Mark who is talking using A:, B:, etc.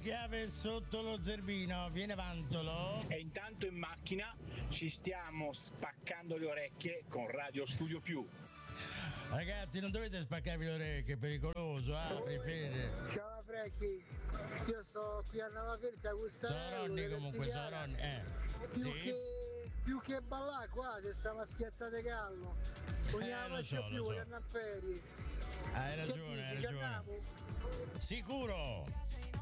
A: chiave sotto lo zerbino, viene Vantolo.
B: E intanto in macchina ci stiamo spaccando le orecchie con Radio Studio Più.
A: Ragazzi, non dovete spaccarvi le orecchie, è pericoloso, apri fede.
C: Ciao Frecchi, io sto qui a Navaferta con
A: Saronni comunque, Saronni,
C: più che ballare qua, se sta maschietta di gallo. Non
A: lo so.
C: Hai
A: Hai ragione, hai ragione. Sicuro.